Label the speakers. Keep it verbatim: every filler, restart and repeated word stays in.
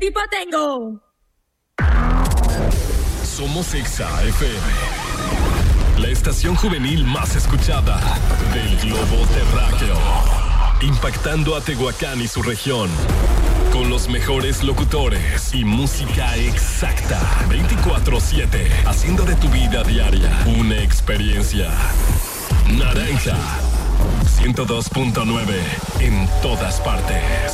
Speaker 1: tipo tengo?
Speaker 2: Somos Exa F M, la estación juvenil más escuchada del globo terráqueo, impactando a Tehuacán y su región, con los mejores locutores y música exacta, veinticuatro siete, haciendo de tu vida diaria una experiencia. Naranja ciento dos punto nueve en todas partes.